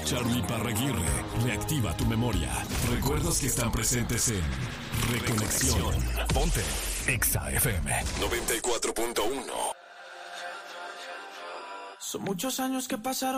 Charlie Parraguirre reactiva tu memoria. Recuerdos que están presentes en Reconexión. Ponte Exa FM 94.1. Son muchos años que pasaron.